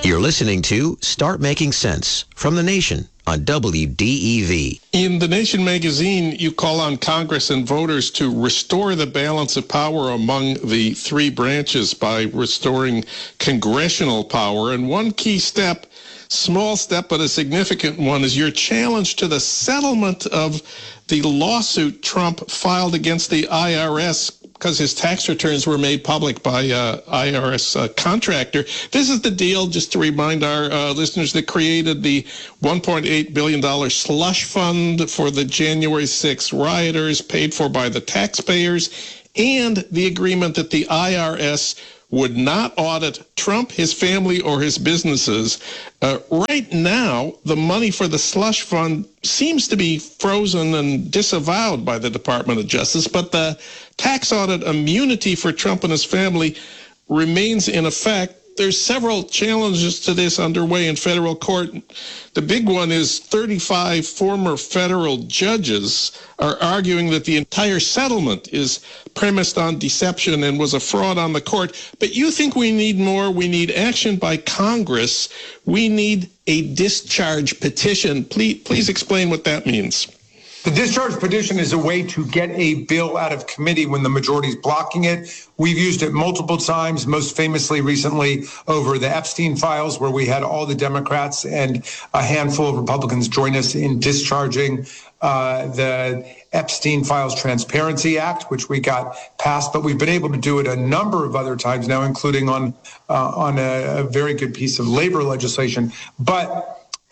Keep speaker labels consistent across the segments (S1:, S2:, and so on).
S1: You're listening to Start Making Sense from The Nation on WDEV.
S2: In The Nation magazine, you call on Congress and voters to restore the balance of power among the three branches by restoring congressional power. And one key step, small step but a significant one, is your challenge to the settlement of the lawsuit Trump filed against the IRS because his tax returns were made public by IRS contractor. This is the deal, just to remind our listeners, that created the $1.8 billion slush fund for the January 6th rioters, paid for by the taxpayers, and the agreement that the IRS would not audit Trump, his family, or his businesses. Right now, the money for the slush fund seems to be frozen and disavowed by the Department of Justice, but the tax audit immunity for Trump and his family remains in effect. There's several challenges to this underway in federal court. The big one is 35 former federal judges are arguing that the entire settlement is premised on deception and was a fraud on the court. But you think we need more. We need action by Congress. We need a discharge petition. Please explain what that means.
S3: The discharge petition is a way to get a bill out of committee when the majority is blocking it. We've used it multiple times, most famously recently over the Epstein files, where we had all the Democrats and a handful of Republicans join us in discharging the Epstein Files Transparency Act, which we got passed. But we've been able to do it a number of other times now, including on a very good piece of labor legislation. But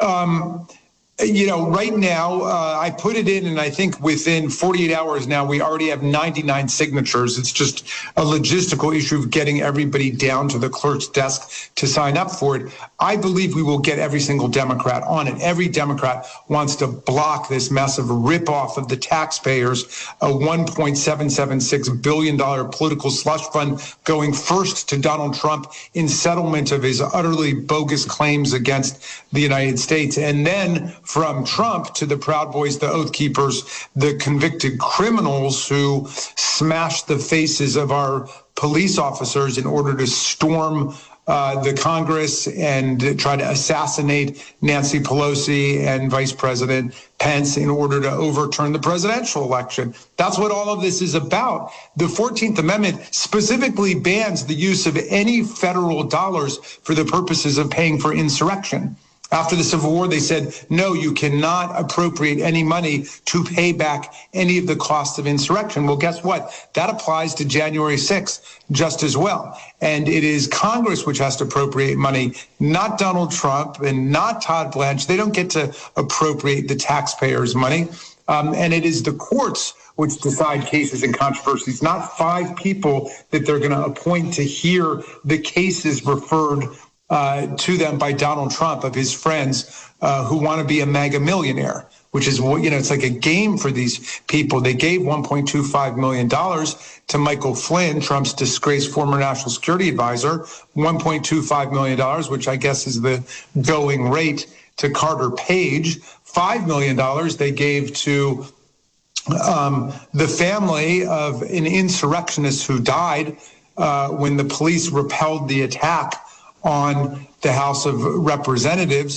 S3: right now, I put it in, and I think within 48 hours now, we already have 99 signatures. It's just a logistical issue of getting everybody down to the clerk's desk to sign up for it. I believe we will get every single Democrat on it. Every Democrat wants to block this massive ripoff of the taxpayers, a $1.776 billion political slush fund going first to Donald Trump in settlement of his utterly bogus claims against the United States, and then from Trump to the Proud Boys, the Oath Keepers, the convicted criminals who smashed the faces of our police officers in order to storm the Congress and try to assassinate Nancy Pelosi and Vice President Pence in order to overturn the presidential election. That's what all of this is about. The 14th Amendment specifically bans the use of any federal dollars for the purposes of paying for insurrection. After the Civil War, they said, no, you cannot appropriate any money to pay back any of the costs of insurrection. Well, guess what? That applies to January 6th just as well. And it is Congress which has to appropriate money, not Donald Trump and not Todd Blanche. They don't get to appropriate the taxpayers' money. And it is the courts which decide cases and controversies, not 5 people that they're going to appoint to hear the cases referred to them by Donald Trump of his friends who want to be a mega millionaire, which is, it's like a game for these people. They gave $1.25 million to Michael Flynn, Trump's disgraced former national security advisor, $1.25 million, which I guess is the going rate, to Carter Page. $5 million they gave to the family of an insurrectionist who died when the police repelled the attack on the House of Representatives.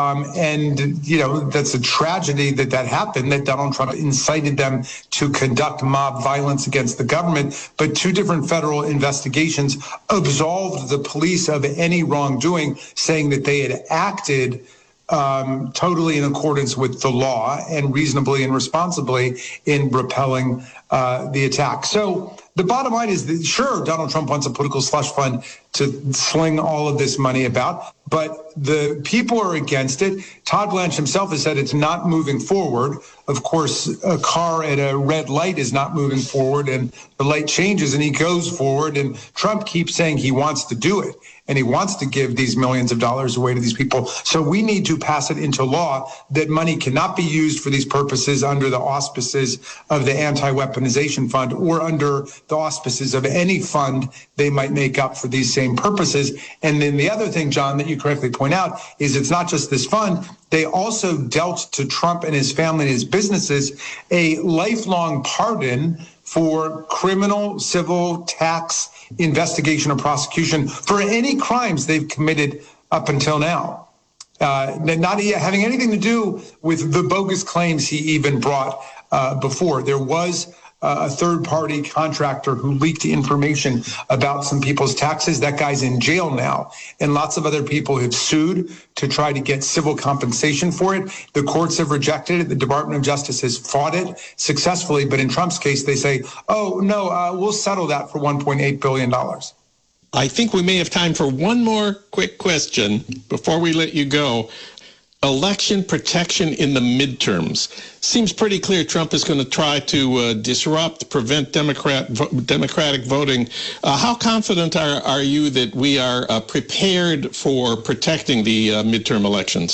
S3: That's a tragedy that happened, that Donald Trump incited them to conduct mob violence against the government. But 2 different federal investigations absolved the police of any wrongdoing, saying that they had acted totally in accordance with the law and reasonably and responsibly in repelling the attack. So the bottom line is that, sure, Donald Trump wants a political slush fund to sling all of this money about, but the people are against it. Todd Blanche himself has said it's not moving forward. Of course, a car at a red light is not moving forward, and the light changes and he goes forward, and Trump keeps saying he wants to do it. And he wants to give these millions of dollars away to these people. So we need to pass it into law that money cannot be used for these purposes under the auspices of the Anti-Weaponization Fund or under the auspices of any fund they might make up for these same purposes. And then the other thing, John, that you correctly point out is it's not just this fund. They also dealt to Trump and his family and his businesses a lifelong pardon for criminal, civil, tax investigation or prosecution for any crimes they've committed up until now. Not having anything to do with the bogus claims he even brought before. There was a third-party contractor who leaked information about some people's taxes. That guy's in jail now, and lots of other people have sued to try to get civil compensation for it. The courts have rejected it. The Department of Justice has fought it successfully, but in Trump's case, they say, oh, no, we'll settle that for $1.8 billion.
S2: I think we may have time for one more quick question before we let you go. Election protection in the midterms. Seems pretty clear Trump is going to try to disrupt, prevent Democratic voting. How confident are you that we are prepared for protecting the midterm elections?